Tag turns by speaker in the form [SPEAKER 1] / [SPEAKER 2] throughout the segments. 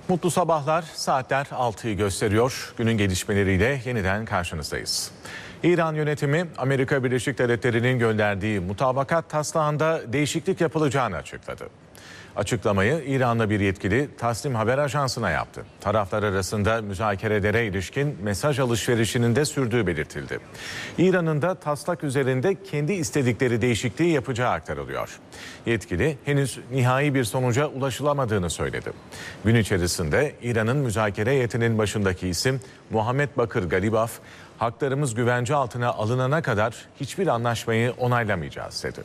[SPEAKER 1] Mutlu sabahlar, saatler 6'yı gösteriyor. Günün gelişmeleriyle yeniden karşınızdayız. İran yönetimi Amerika Birleşik Devletleri'nin gönderdiği mutabakat taslağında değişiklik yapılacağını açıkladı. Açıklamayı İranlı bir yetkili Tasnim Haber Ajansı'na yaptı. Taraflar arasında müzakerelere ilişkin mesaj alışverişinin de sürdüğü belirtildi. İran'ın da taslak üzerinde kendi istedikleri değişikliği yapacağı aktarılıyor. Yetkili henüz nihai bir sonuca ulaşılamadığını söyledi. Gün içerisinde İran'ın müzakere heyetinin başındaki isim Muhammed Bakır Galibaf, "Haklarımız güvence altına alınana kadar hiçbir anlaşmayı onaylamayacağız" dedi.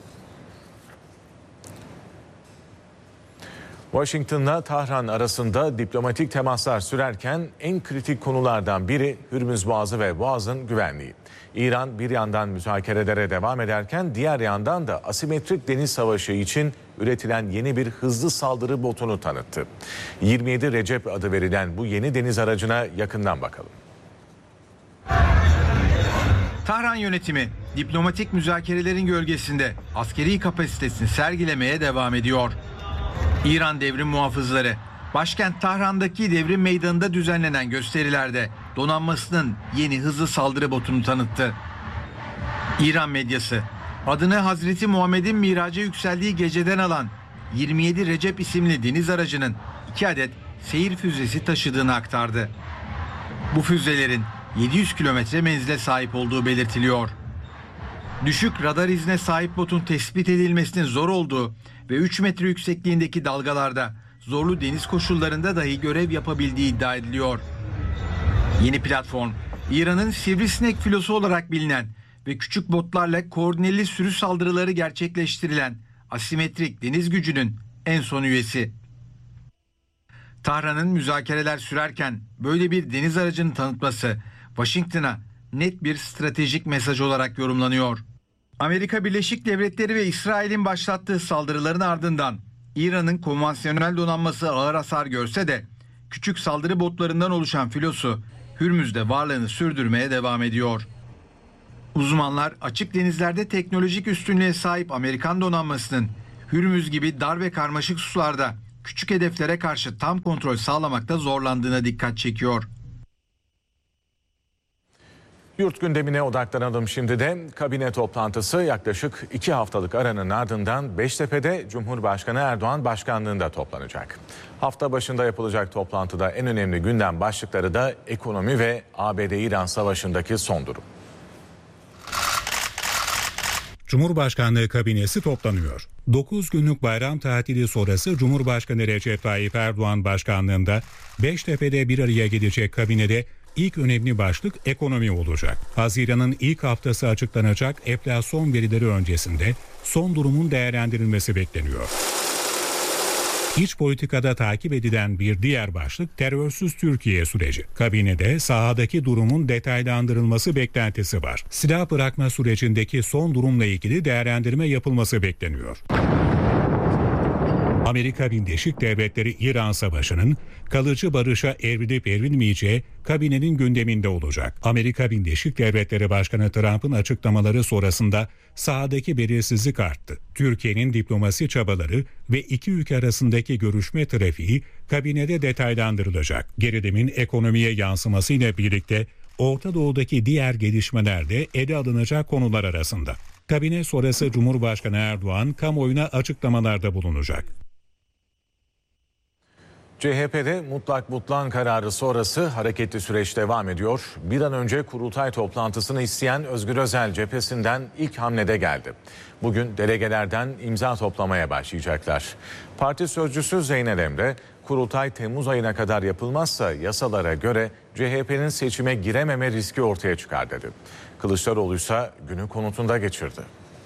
[SPEAKER 1] Washington'la Tahran arasında diplomatik temaslar sürerken en kritik konulardan biri Hürmüz Boğazı ve Boğaz'ın güvenliği. İran bir yandan müzakerelere devam ederken diğer yandan da asimetrik deniz savaşı için üretilen yeni bir hızlı saldırı botunu tanıttı. 27 Recep adı verilen bu yeni deniz aracına yakından bakalım.
[SPEAKER 2] Tahran yönetimi diplomatik müzakerelerin gölgesinde askeri kapasitesini sergilemeye devam ediyor. İran devrim muhafızları başkent Tahran'daki devrim meydanında düzenlenen gösterilerde donanmasının yeni hızlı saldırı botunu tanıttı. İran medyası adını Hazreti Muhammed'in miraca yükseldiği geceden alan 27 Recep isimli deniz aracının 2 adet seyir füzesi taşıdığını aktardı. Bu füzelerin 700 kilometre menzile sahip olduğu belirtiliyor. Düşük radar izine sahip botun tespit edilmesinin zor olduğu ve 3 metre yüksekliğindeki dalgalarda zorlu deniz koşullarında dahi görev yapabildiği iddia ediliyor. Yeni platform, İran'ın sivrisinek filosu olarak bilinen ve küçük botlarla koordineli sürü saldırıları gerçekleştirilen asimetrik deniz gücünün en son üyesi. Tahran'ın müzakereler sürerken böyle bir deniz aracını tanıtması Washington'a net bir stratejik mesaj olarak yorumlanıyor. Amerika Birleşik Devletleri ve İsrail'in başlattığı saldırıların ardından İran'ın konvansiyonel donanması ağır hasar görse de küçük saldırı botlarından oluşan filosu Hürmüz'de varlığını sürdürmeye devam ediyor. Uzmanlar açık denizlerde teknolojik üstünlüğe sahip Amerikan donanmasının Hürmüz gibi dar ve karmaşık sularda küçük hedeflere karşı tam kontrol sağlamakta zorlandığına dikkat çekiyor.
[SPEAKER 1] Yurt gündemine odaklanalım şimdi de. Kabine toplantısı yaklaşık 2 haftalık aranın ardından Beştepe'de Cumhurbaşkanı Erdoğan başkanlığında toplanacak. Hafta başında yapılacak toplantıda en önemli gündem başlıkları da ekonomi ve ABD-İran savaşındaki son durum.
[SPEAKER 3] Cumhurbaşkanlığı kabinesi toplanıyor. 9 günlük bayram tatili sonrası Cumhurbaşkanı Recep Tayyip Erdoğan başkanlığında Beştepe'de bir araya gelecek kabinede İlk önemli başlık ekonomi olacak. Haziran'ın ilk haftası açıklanacak enflasyon verileri öncesinde son durumun değerlendirilmesi bekleniyor. İç politikada takip edilen bir diğer başlık terörsüz Türkiye süreci. Kabinede sahadaki durumun detaylandırılması beklentisi var. Silah bırakma sürecindeki son durumla ilgili değerlendirme yapılması bekleniyor. Amerika Birleşik Devletleri-İran Savaşı'nın kalıcı barışa evrilip evrilmeyeceği kabinenin gündeminde olacak. Amerika Birleşik Devletleri Başkanı Trump'ın açıklamaları sonrasında sahadaki belirsizlik arttı. Türkiye'nin diplomasi çabaları ve iki ülke arasındaki görüşme trafiği kabinede detaylandırılacak. Gerilimin ekonomiye yansımasıyla birlikte Orta Doğu'daki diğer gelişmeler de ele alınacak konular arasında. Kabine sonrası Cumhurbaşkanı Erdoğan kamuoyuna açıklamalarda bulunacak.
[SPEAKER 1] CHP'de mutlak butlan kararı sonrası hareketli süreç devam ediyor. Bir an önce kurultay toplantısını isteyen Özgür Özel cephesinden ilk hamlede geldi. Bugün delegelerden imza toplamaya başlayacaklar. Parti sözcüsü Zeynel Emre, kurultay Temmuz ayına kadar yapılmazsa yasalara göre CHP'nin seçime girememe riski ortaya çıkar dedi. Kılıçdaroğlu ise günü konutunda geçirdi.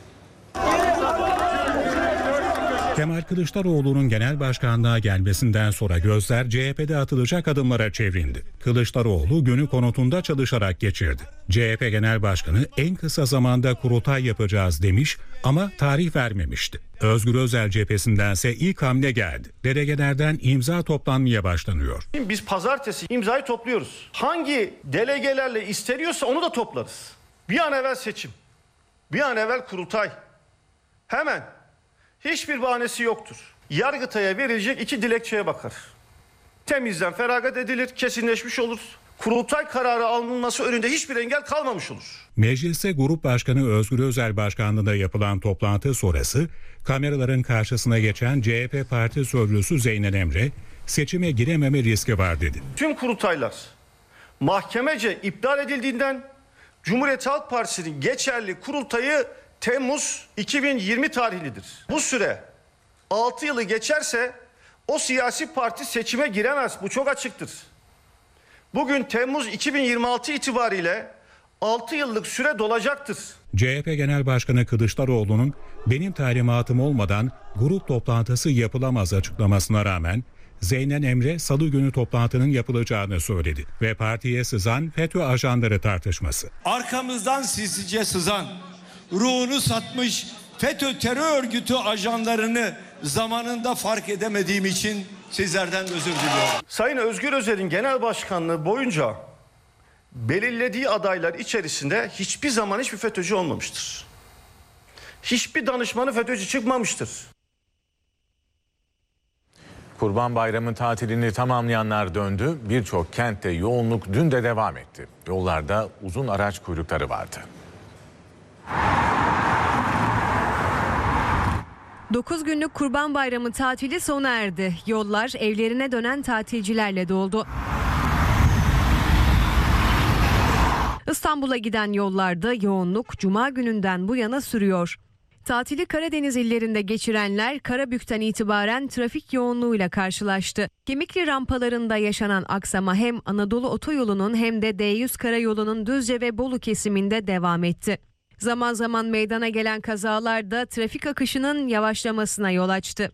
[SPEAKER 3] Kemal Kılıçdaroğlu'nun genel başkanlığa gelmesinden sonra gözler CHP'de atılacak adımlara çevrildi. Kılıçdaroğlu günü konutunda çalışarak geçirdi. CHP Genel Başkanı en kısa zamanda kurultay yapacağız demiş ama tarih vermemişti. Özgür Özel cephesindense ilk hamle geldi. Delegelerden imza toplanmaya başlanıyor.
[SPEAKER 4] Biz pazartesi imzayı topluyoruz. Hangi delegelerle isteniyorsa onu da toplarız. Bir an evvel seçim, bir an evvel kurultay. Hemen. Hiçbir bahanesi yoktur. Yargıtay'a verilecek 2 dilekçeye bakar. temizden feragat edilir, kesinleşmiş olur. Kurultay kararı alınması önünde hiçbir engel kalmamış olur.
[SPEAKER 3] Mecliste Grup Başkanı Özgür Özel başkanlığında yapılan toplantı sonrası kameraların karşısına geçen CHP Parti Sözcüsü Zeynel Emre, seçime girememe riski var dedi.
[SPEAKER 4] Tüm kurultaylar mahkemece iptal edildiğinden Cumhuriyet Halk Partisi'nin geçerli kurultayı Temmuz 2020 tarihlidir. Bu süre 6 yılı geçerse o siyasi parti seçime giremez. Bu çok açıktır. Bugün Temmuz 2026 itibariyle 6 yıllık süre dolacaktır.
[SPEAKER 3] CHP Genel Başkanı Kılıçdaroğlu'nun benim talimatım olmadan grup toplantısı yapılamaz açıklamasına rağmen Zeynel Emre salı günü toplantının yapılacağını söyledi ve partiye sızan FETÖ ajanları tartışması.
[SPEAKER 5] Arkamızdan sinsice sızan, ruhunu satmış FETÖ terör örgütü ajanlarını zamanında fark edemediğim için sizlerden özür diliyorum.
[SPEAKER 4] Sayın Özgür Özel'in genel başkanlığı boyunca belirlediği adaylar içerisinde hiçbir zaman hiçbir FETÖ'cü olmamıştır. Hiçbir danışmanı FETÖ'cü çıkmamıştır.
[SPEAKER 1] Kurban Bayramı tatilini tamamlayanlar döndü. Birçok kentte yoğunluk dün de devam etti. Yollarda uzun araç kuyrukları vardı.
[SPEAKER 6] 9 günlük Kurban Bayramı tatili sona erdi. Yollar evlerine dönen tatilcilerle doldu. İstanbul'a giden yollarda yoğunluk Cuma gününden bu yana sürüyor. Tatili Karadeniz illerinde geçirenler Karabük'ten itibaren trafik yoğunluğuyla karşılaştı. Gemikli rampalarında yaşanan aksama hem Anadolu Otoyolu'nun hem de D100 Karayolu'nun Düzce ve Bolu kesiminde devam etti. Zaman zaman meydana gelen kazalar da trafik akışının yavaşlamasına yol açtı.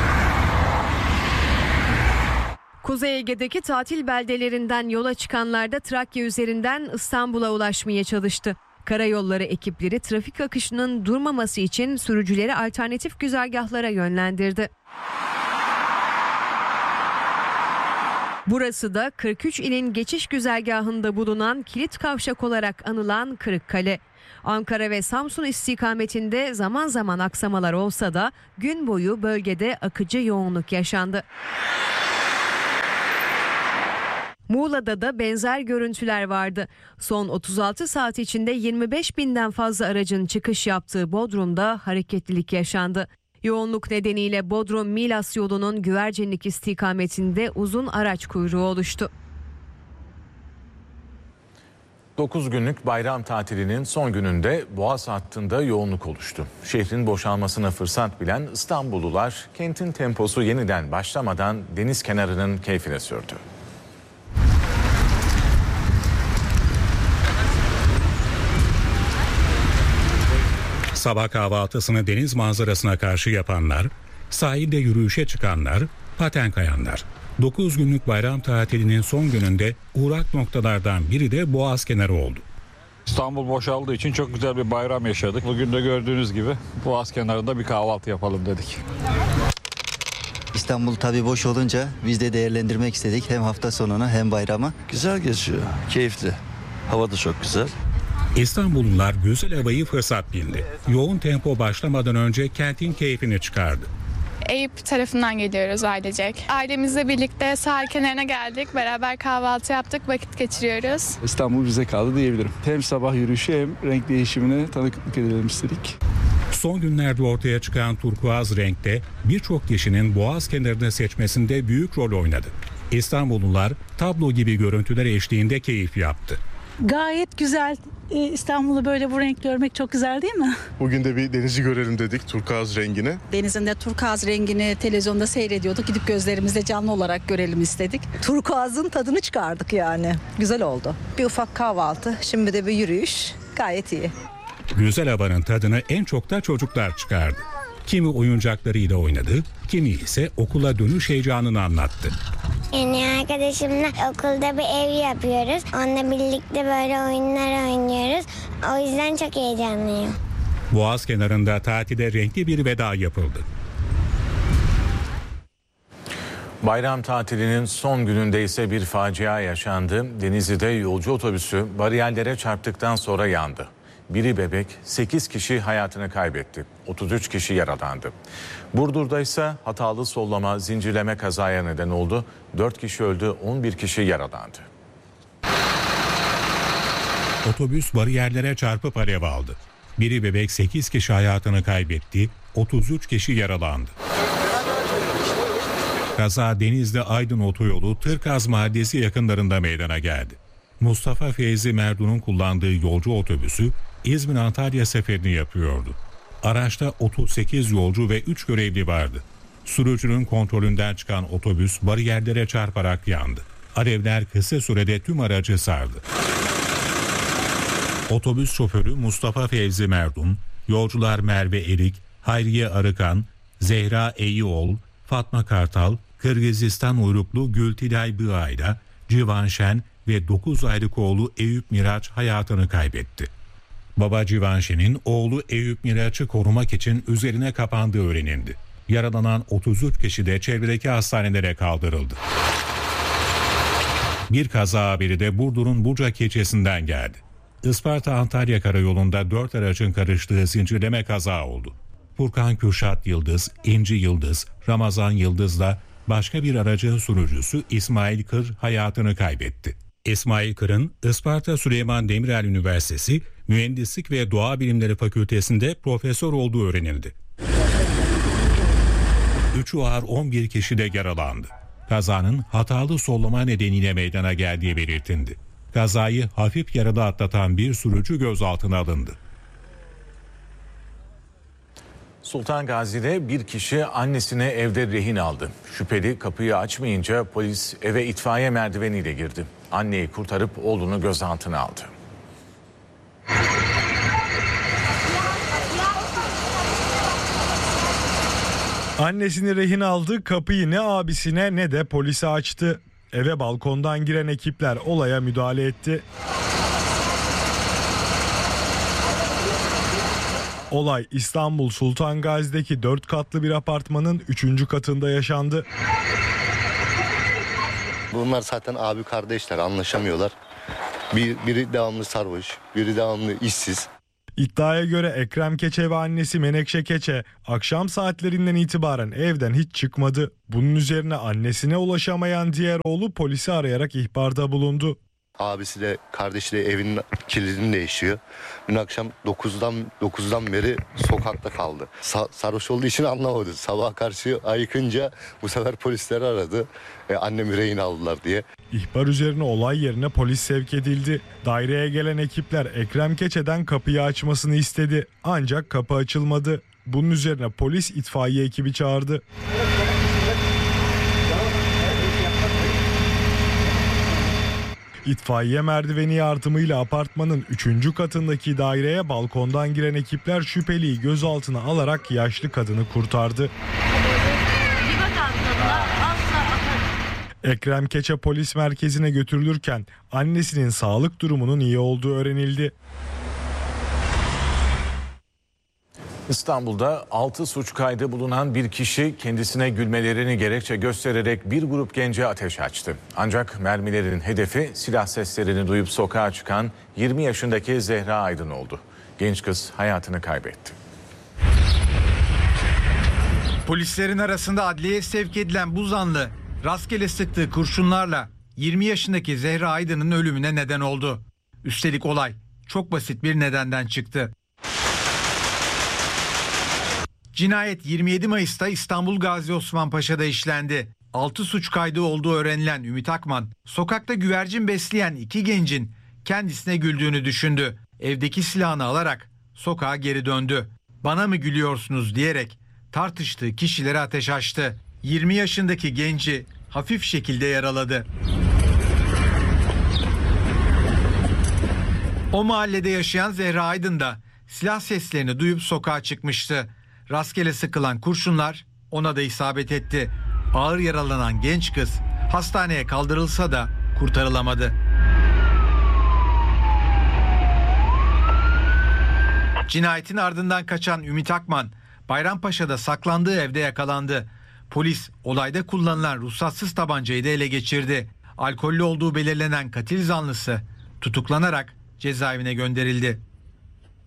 [SPEAKER 6] Kuzey Ege'deki tatil beldelerinden yola çıkanlar da Trakya üzerinden İstanbul'a ulaşmaya çalıştı. Karayolları ekipleri trafik akışının durmaması için sürücüleri alternatif güzergahlara yönlendirdi. Burası da 43 ilin geçiş güzergahında bulunan kilit kavşak olarak anılan Kırıkkale. Ankara ve Samsun istikametinde zaman zaman aksamalar olsa da gün boyu bölgede akıcı yoğunluk yaşandı. Muğla'da da benzer görüntüler vardı. Son 36 saat içinde 25 binden fazla aracın çıkış yaptığı Bodrum'da hareketlilik yaşandı. Yoğunluk nedeniyle Bodrum-Milas yolunun Güvercinlik istikametinde uzun araç kuyruğu oluştu.
[SPEAKER 1] 9 günlük bayram tatilinin son gününde Boğaz hattında yoğunluk oluştu. Şehrin boşalmasına fırsat bilen İstanbullular kentin temposu yeniden başlamadan deniz kenarının keyfine sürdü.
[SPEAKER 3] Sabah kahvaltısını deniz manzarasına karşı yapanlar, sahilde yürüyüşe çıkanlar, paten kayanlar. 9 günlük bayram tatilinin son gününde uğrak noktalardan biri de Boğaz kenarı oldu.
[SPEAKER 7] İstanbul boşaldığı için çok güzel bir bayram yaşadık. Bugün de gördüğünüz gibi Boğaz kenarında bir kahvaltı yapalım dedik.
[SPEAKER 8] İstanbul tabii boş olunca biz de değerlendirmek istedik. Hem hafta sonunu hem bayramı.
[SPEAKER 9] Güzel geçiyor, keyifli. Hava da çok güzel.
[SPEAKER 3] İstanbullular güzel havayı fırsat bildi. Yoğun tempo başlamadan önce kentin keyfini çıkardı.
[SPEAKER 10] Eyüp tarafından geliyoruz ailecek. Ailemizle birlikte sahil kenarına geldik. Beraber kahvaltı yaptık, vakit geçiriyoruz.
[SPEAKER 11] İstanbul bize kaldı diyebilirim. Hem sabah yürüyüşü hem renk değişimine tanıklık edelim istedik.
[SPEAKER 3] Son günlerde ortaya çıkan turkuaz renkte birçok kişinin Boğaz kenarını seçmesinde büyük rol oynadı. İstanbullular tablo gibi görüntüler eşliğinde keyif yaptı.
[SPEAKER 12] Gayet güzel. İstanbul'u böyle bu renk görmek çok güzel değil mi?
[SPEAKER 13] Bugün de bir denizi görelim dedik, turkuaz rengini.
[SPEAKER 14] Denizin de turkuaz rengini televizyonda seyrediyorduk. Gidip gözlerimizle canlı olarak görelim istedik.
[SPEAKER 15] Turkuazın tadını çıkardık yani. Güzel oldu. Bir ufak kahvaltı, şimdi de bir yürüyüş. Gayet iyi.
[SPEAKER 3] Güzel havanın tadını en çok da çocuklar çıkardı. Kimi oyuncaklarıyla oynadı, kimi ise okula dönüş heyecanını anlattı.
[SPEAKER 16] Yeni arkadaşımla okulda bir ev yapıyoruz. Onunla birlikte böyle oyunlar oynuyoruz. O yüzden çok heyecanlıyım.
[SPEAKER 3] Boğaz kenarında tatilde renkli bir veda yapıldı.
[SPEAKER 1] Bayram tatilinin son gününde ise bir facia yaşandı. Denizli'de yolcu otobüsü bariyerlere çarptıktan sonra yandı. biri bebek, 8 kişi hayatını kaybetti. 33 kişi yaralandı. Burdur'da ise hatalı sollama zincirleme kazaya neden oldu. 4 kişi öldü, 11 kişi yaralandı.
[SPEAKER 3] Otobüs bariyerlere çarpıp alev aldı. Biri bebek, 8 kişi hayatını kaybetti, 33 kişi yaralandı. Kaza Denizli Aydın Otoyolu Tırkaz Mahallesi yakınlarında meydana geldi. Mustafa Feyzi Merdun'un kullandığı yolcu otobüsü İzmir-Antalya seferini yapıyordu. Araçta 38 yolcu ve 3 görevli vardı. Sürücünün kontrolünden çıkan otobüs bariyerlere çarparak yandı. Alevler kısa sürede tüm aracı sardı. Otobüs şoförü Mustafa Feyzi Merdun, yolcular Merve Erik, Hayriye Arıkan, Zehra Eyyioğlu, Fatma Kartal, Kırgızistan uyruklu Gültilay Bığayla, Civan Şen ve 9 aylık oğlu Eyüp Miraç hayatını kaybetti. Baba Civan Şen'in oğlu Eyüp Miraç'ı korumak için üzerine kapandığı öğrenildi. Yaralanan 33 kişi de çevredeki hastanelere kaldırıldı. Bir kaza haberi de Burdur'un Bucak ilçesinden geldi. Isparta-Antalya karayolunda 4 aracın karıştığı zincirleme kaza oldu. Furkan Kürşat Yıldız, İnci Yıldız, Ramazan Yıldız'la başka bir aracın sürücüsü İsmail Kır hayatını kaybetti. İsmail Kır'ın Isparta Süleyman Demirel Üniversitesi Mühendislik ve Doğa Bilimleri Fakültesi'nde profesör olduğu öğrenildi. 3'ü ağır 11 kişi de yaralandı. Kazanın hatalı sollama nedeniyle meydana geldiği belirtildi. Kazayı hafif yaralı atlatan bir sürücü gözaltına alındı.
[SPEAKER 1] Sultan Gazi'de bir kişi annesine evde rehin aldı. Şüpheli kapıyı açmayınca polis eve itfaiye merdiveniyle girdi. Anneyi kurtarıp oğlunu gözaltına aldı.
[SPEAKER 17] Annesini rehin aldı, kapıyı ne abisine ne de polise açtı. Eve balkondan giren ekipler olaya müdahale etti. Olay İstanbul Sultan Gazi'deki 4 katlı bir apartmanın 3. katında yaşandı.
[SPEAKER 18] Bunlar zaten abi kardeşler, anlaşamıyorlar. Biri devamlı sarhoş, biri devamlı işsiz.
[SPEAKER 17] İddiaya göre Ekrem Keçe ve annesi Menekşe Keçe akşam saatlerinden itibaren evden hiç çıkmadı. Bunun üzerine annesine ulaşamayan diğer oğlu polisi arayarak ihbarda bulundu.
[SPEAKER 18] Abisi de kardeşi de evinin kilidini değişiyor. Dün akşam 9'dan beri sokakta kaldı. Sarhoş olduğu için anlamadı. Sabaha karşı ayıkınca bu sefer polisleri aradı. Annemi rehin aldılar diye.
[SPEAKER 17] İhbar üzerine olay yerine polis sevk edildi. Daireye gelen ekipler Ekrem Keçe'den kapıyı açmasını istedi. Ancak kapı açılmadı. Bunun üzerine polis itfaiye ekibi çağırdı. İtfaiye merdiveni yardımıyla apartmanın 3. katındaki daireye balkondan giren ekipler şüpheliyi gözaltına alarak yaşlı kadını kurtardı. Ekrem Keçe polis merkezine götürülürken annesinin sağlık durumunun iyi olduğu öğrenildi.
[SPEAKER 1] İstanbul'da 6 suç kaydı bulunan bir kişi kendisine gülmelerini gerekçe göstererek bir grup gence ateş açtı. Ancak mermilerin hedefi silah seslerini duyup sokağa çıkan 20 yaşındaki Zehra Aydın oldu. Genç kız hayatını kaybetti.
[SPEAKER 2] Polislerin arasında adliyeye sevk edilen bu zanlı rastgele sıktığı kurşunlarla 20 yaşındaki Zehra Aydın'ın ölümüne neden oldu. Üstelik olay çok basit bir nedenden çıktı. Cinayet 27 Mayıs'ta İstanbul Gazi Osman Paşa'da işlendi. 6 suç kaydı olduğu öğrenilen Ümit Akman, sokakta güvercin besleyen 2 gencin kendisine güldüğünü düşündü. Evdeki silahını alarak sokağa geri döndü. "Bana mı gülüyorsunuz?" diyerek tartıştığı kişilere ateş açtı. 20 yaşındaki genci hafif şekilde yaraladı. O mahallede yaşayan Zehra Aydın da silah seslerini duyup sokağa çıkmıştı. Rastgele sıkılan kurşunlar ona da isabet etti. Ağır yaralanan genç kız hastaneye kaldırılsa da kurtarılamadı. Cinayetin ardından kaçan Ümit Akman, Bayrampaşa'da saklandığı evde yakalandı. Polis olayda kullanılan ruhsatsız tabancayı da ele geçirdi. Alkollü olduğu belirlenen katil zanlısı tutuklanarak cezaevine gönderildi.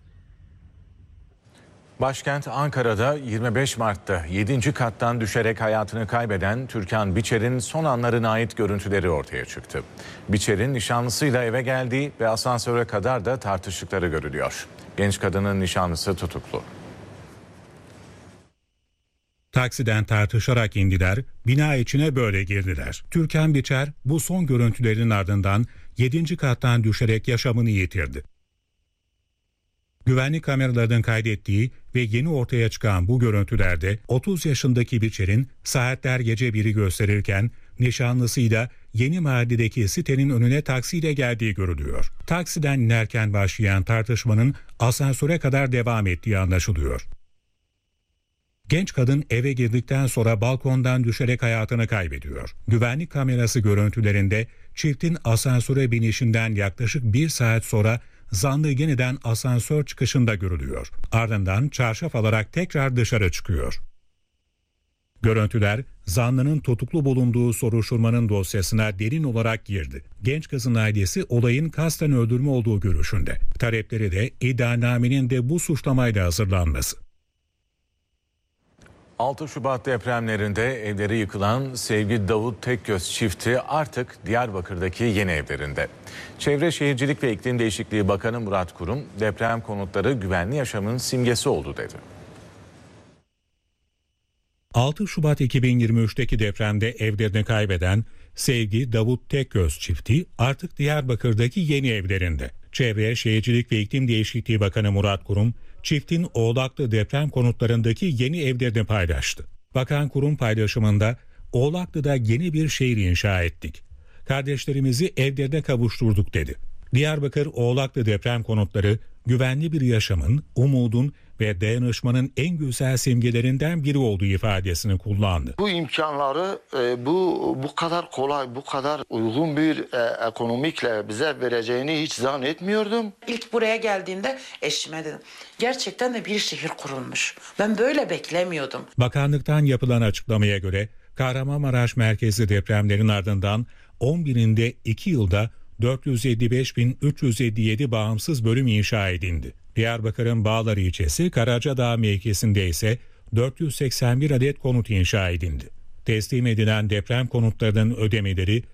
[SPEAKER 1] Başkent Ankara'da 25 Mart'ta 7. kattan düşerek hayatını kaybeden Türkan Biçer'in son anlarına ait görüntüleri ortaya çıktı. Biçer'in nişanlısıyla eve geldiği ve asansöre kadar da tartıştıkları görülüyor. Genç kadının nişanlısı tutuklu.
[SPEAKER 3] Taksiden tartışarak indiler, bina içine böyle girdiler. Türkan Biçer bu son görüntülerin ardından 7. kattan düşerek yaşamını yitirdi. Güvenlik kameralarının kaydettiği ve yeni ortaya çıkan bu görüntülerde 30 yaşındaki Biçer'in saatler gece 1'i gösterirken nişanlısıyla Yeni Mahalle'deki sitenin önüne taksiyle geldiği görülüyor. Taksiden inerken başlayan tartışmanın asansöre kadar devam ettiği anlaşılıyor. Genç kadın eve girdikten sonra balkondan düşerek hayatını kaybediyor. Güvenlik kamerası görüntülerinde çiftin asansöre binişinden yaklaşık 1 saat sonra zanlı yeniden asansör çıkışında görülüyor. Ardından çarşaf alarak tekrar dışarı çıkıyor. Görüntüler zanlının tutuklu bulunduğu soruşturmanın dosyasına derin olarak girdi. Genç kızın ailesi olayın kasten öldürme olduğu görüşünde. Talepleri de iddianamenin de bu suçlamayla hazırlanması.
[SPEAKER 1] 6 Şubat depremlerinde evleri yıkılan Sevgi Davut Tekgöz çifti artık Diyarbakır'daki yeni evlerinde. Çevre Şehircilik ve İklim Değişikliği Bakanı Murat Kurum, deprem konutları güvenli yaşamın simgesi oldu dedi.
[SPEAKER 3] 6 Şubat 2023'teki depremde evlerini kaybeden Sevgi Davut Tekgöz çifti artık Diyarbakır'daki yeni evlerinde. Çevre Şehircilik ve İklim Değişikliği Bakanı Murat Kurum, çiftin Oğlaklı deprem konutlarındaki yeni evlerini paylaştı. Bakan Kurum paylaşımında Oğlaklı'da yeni bir şehir inşa ettik. Kardeşlerimizi evlerine kavuşturduk dedi. Diyarbakır Oğlaklı deprem konutları güvenli bir yaşamın, umudun ve dayanışmanın en güzel simgelerinden biri olduğu ifadesini kullandı.
[SPEAKER 19] Bu imkanları bu kadar kolay, bu kadar uygun bir ekonomikle bize vereceğini hiç zannetmiyordum.
[SPEAKER 20] İlk buraya geldiğimde eşime dedim, gerçekten de bir şehir kurulmuş. Ben böyle beklemiyordum.
[SPEAKER 3] Bakanlıktan yapılan açıklamaya göre Kahramanmaraş merkezli depremlerin ardından 11'inde 2 yılda 455.357 bağımsız bölüm inşa edildi. Diyarbakır'ın Bağlar ilçesi Karacadağ mevkisinde ise 481 adet konut inşa edildi. Teslim edilen deprem konutlarının ödemeleri